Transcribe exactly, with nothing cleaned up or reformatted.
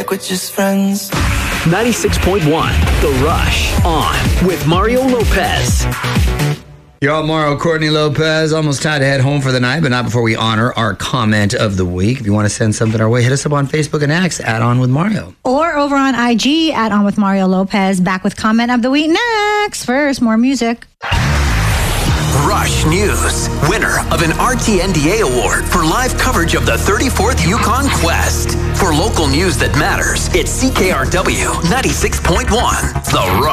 like we're just friends. ninety-six point one, The Rush, on with Mario Lopez. Y'all, Mario Courtney Lopez, almost time to head home for the night, but not before we honor our comment of the week. If you want to send something our way, hit us up on Facebook and X, at On With Mario. Or over on I G, at On With Mario Lopez. Back with comment of the week next. First, more music. Rush News, winner of an R T N D A award for live coverage of the thirty-fourth Yukon Quest. For local news that matters, it's C K R W ninety-six point one, The Rush.